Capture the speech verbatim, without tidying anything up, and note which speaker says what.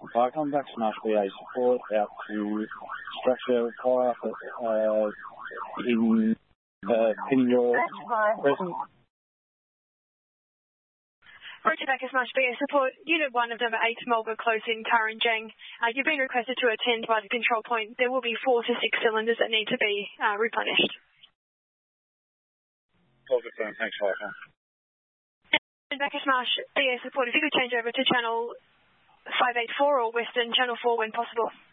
Speaker 1: Fire contact, Smash B A support out to structure fire uh, in uh, Pinyor Crescent.
Speaker 2: Roger back as Smash B A support, Unit one of number eight, Mulga, close in Tarranjang. Uh, you've been requested to attend by the control point. There will be four to six cylinders that need to be uh, replenished.
Speaker 1: Perfect, thanks, Fire.
Speaker 2: Back as Smash B A support, if you could change over to channel five eight four or Western channel four when possible.